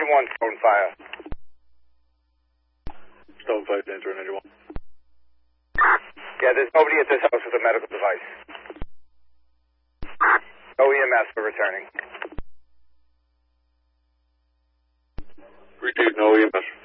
Engine 1, Stone Fire. Stone Fire to enter Engine 1. Yeah, there's nobody at this house with a medical device. No EMS for returning. Repeat, no EMS.